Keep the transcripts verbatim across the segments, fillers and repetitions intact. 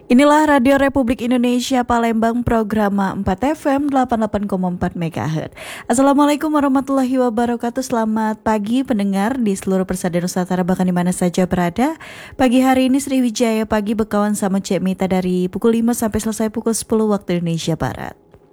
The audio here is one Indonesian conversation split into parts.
Inilah Radio Republik Indonesia Palembang, program empat F M delapan puluh delapan koma empat MHz. Assalamualaikum warahmatullahi wabarakatuh. Selamat pagi pendengar di seluruh persada Nusantara, bahkan di mana saja berada. Pagi hari ini Sriwijaya Pagi berkawan sama Cek Mita dari pukul lima sampai selesai pukul sepuluh waktu Indonesia Barat.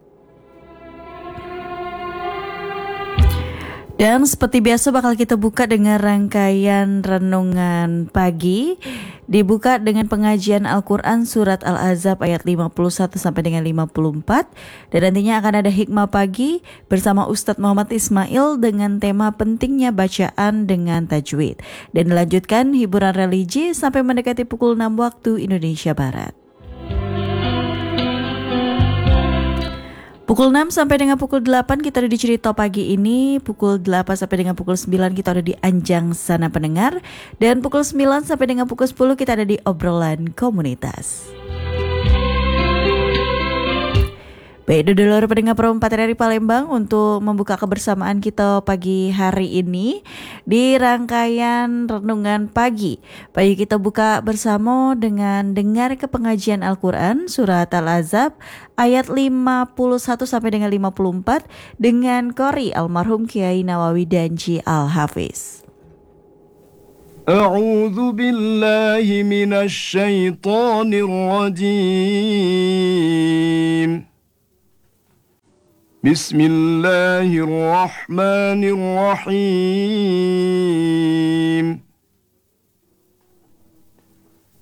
Dan seperti biasa bakal kita buka dengan rangkaian renungan pagi. Dibuka dengan pengajian Al-Quran Surat Al-Ahzab ayat lima puluh satu sampai dengan lima puluh empat. Dan nantinya akan ada hikmah pagi bersama Ustadz Muhammad Ismail dengan tema pentingnya bacaan dengan tajwid. Dan dilanjutkan hiburan religi sampai mendekati pukul enam waktu Indonesia Barat. Pukul enam sampai dengan pukul delapan kita ada di Cerita Pagi ini. Pukul delapan sampai dengan pukul sembilan kita ada di Anjang Sana Pendengar. Dan pukul sembilan sampai dengan pukul sepuluh kita ada di Obrolan Komunitas. Baik, dulur pendengar Pro empat R R I Palembang, untuk membuka kebersamaan kita pagi hari ini di rangkaian renungan pagi. Pagi kita buka bersama dengan dengar ke pengajian Al-Quran Surat Al-Ahzab ayat lima puluh satu sampai dengan lima puluh empat dengan Qori almarhum Kiai Nawawi Danji Al-Hafiz. A'udzu billahi minasy syaithanir rajim. Bismillahirrahmanirrahim.